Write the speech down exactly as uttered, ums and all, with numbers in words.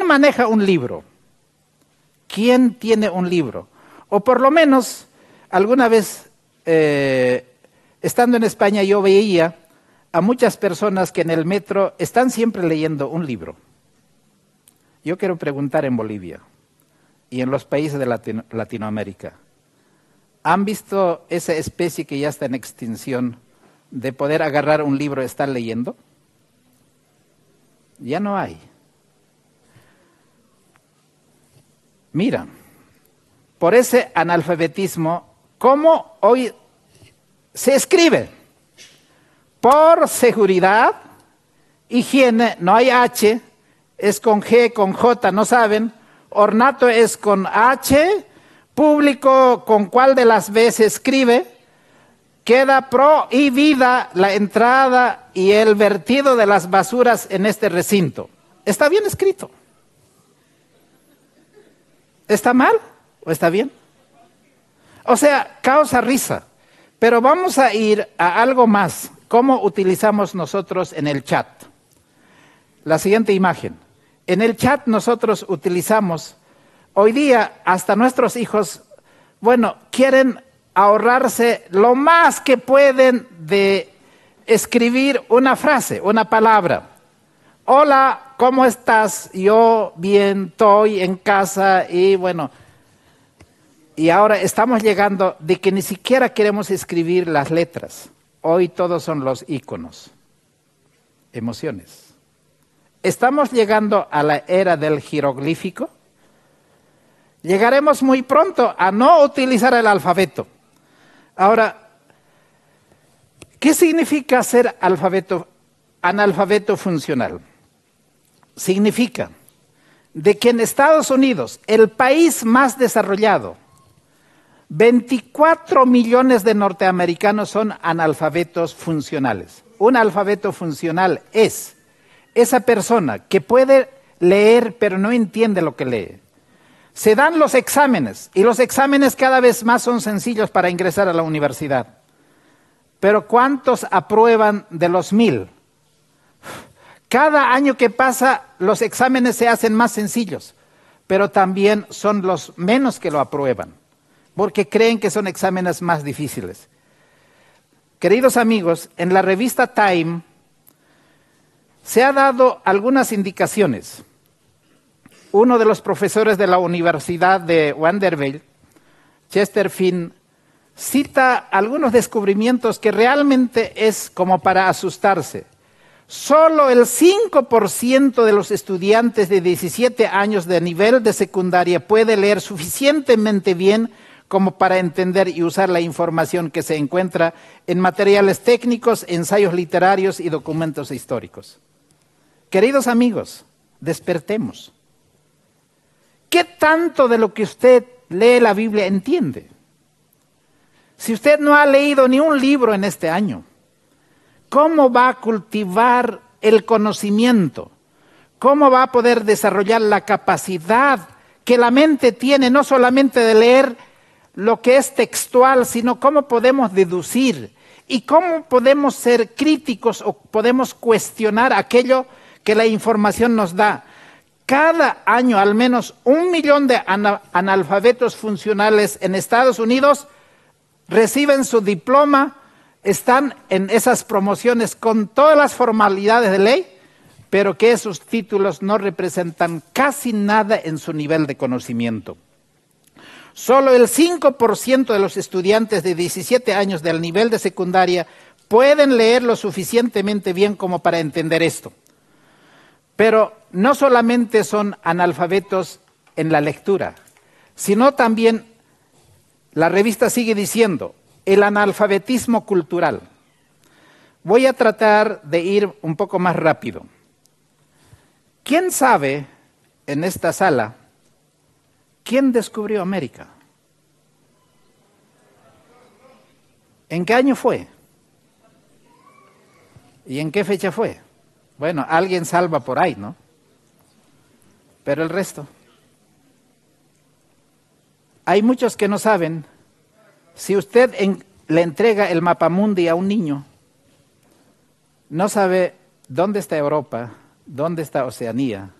maneja un libro? ¿Quién tiene un libro? O por lo menos, alguna vez, eh, estando en España, yo veía a muchas personas que en el metro están siempre leyendo un libro. Yo quiero preguntar en Bolivia y en los países de Latino- Latinoamérica, ¿han visto esa especie que ya está en extinción de poder agarrar un libro y estar leyendo? Ya no hay. Mira, por ese analfabetismo, ¿cómo hoy se escribe? Por seguridad, higiene, no hay H, es con G, con J, no saben. Ornato es con H, público con cuál de las B se escribe. Queda prohibida la entrada y el vertido de las basuras en este recinto. Está bien escrito. ¿Está mal o está bien? O sea, causa risa. Pero vamos a ir a algo más. ¿Cómo utilizamos nosotros en el chat? La siguiente imagen. En el chat nosotros utilizamos, hoy día hasta nuestros hijos, bueno, quieren ahorrarse lo más que pueden de escribir una frase, una palabra. Hola, ¿cómo estás? Yo bien, estoy en casa y bueno, y ahora estamos llegando de que ni siquiera queremos escribir las letras. Hoy todos son los íconos, emociones. Estamos llegando a la era del jeroglífico. Llegaremos muy pronto a no utilizar el alfabeto. Ahora, ¿qué significa ser alfabeto, analfabeto funcional? Significa de que en Estados Unidos, el país más desarrollado, veinticuatro millones de norteamericanos son analfabetos funcionales. Un alfabeto funcional es esa persona que puede leer pero no entiende lo que lee. Se dan los exámenes y los exámenes cada vez más son sencillos para ingresar a la universidad. Pero ¿cuántos aprueban de los mil? Cada año que pasa los exámenes se hacen más sencillos, pero también son los menos que lo aprueban, porque creen que son exámenes más difíciles. Queridos amigos, en la revista Time se ha dado algunas indicaciones. Uno de los profesores de la Universidad de Vanderbilt, Chester Finn, cita algunos descubrimientos que realmente es como para asustarse. Solo el cinco por ciento de los estudiantes de diecisiete años de nivel de secundaria puede leer suficientemente bien como para entender y usar la información que se encuentra en materiales técnicos, ensayos literarios y documentos históricos. Queridos amigos, despertemos. ¿Qué tanto de lo que usted lee la Biblia entiende? Si usted no ha leído ni un libro en este año, ¿cómo va a cultivar el conocimiento? ¿Cómo va a poder desarrollar la capacidad que la mente tiene, no solamente de leer lo que es textual, sino cómo podemos deducir y cómo podemos ser críticos o podemos cuestionar aquello que la información nos da? Cada año al menos un millón de analfabetos funcionales en Estados Unidos reciben su diploma, están en esas promociones con todas las formalidades de ley, pero que esos títulos no representan casi nada en su nivel de conocimiento. Solo el cinco por ciento de los estudiantes de diecisiete años del nivel de secundaria pueden leer lo suficientemente bien como para entender esto. Pero no solamente son analfabetos en la lectura, sino también, la revista sigue diciendo, el analfabetismo cultural. Voy a tratar de ir un poco más rápido. ¿Quién sabe en esta sala quién descubrió América? ¿En qué año fue? ¿Y en qué fecha fue? Bueno, alguien salva por ahí, ¿no? Pero el resto. Hay muchos que no saben. Si usted en, le entrega el mapamundi a un niño, no sabe dónde está Europa, dónde está Oceanía,